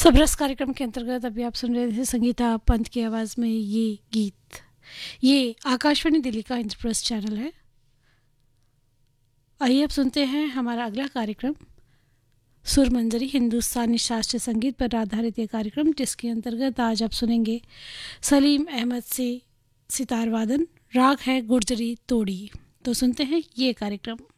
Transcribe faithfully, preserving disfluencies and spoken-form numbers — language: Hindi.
सबरस कार्यक्रम के अंतर्गत अभी आप सुन रहे थे संगीता पंत की आवाज़ में ये गीत। ये आकाशवाणी दिल्ली का इंद्रप्रस्थ चैनल है। आइए अब सुनते हैं हमारा अगला कार्यक्रम सुर मंजरी हिंदुस्तानी शास्त्रीय संगीत पर आधारित ये कार्यक्रम, जिसके अंतर्गत आज आप सुनेंगे सलीम अहमद से सितार वादन। राग है गुर्जरी तोड़ी। तो सुनते हैं ये कार्यक्रम।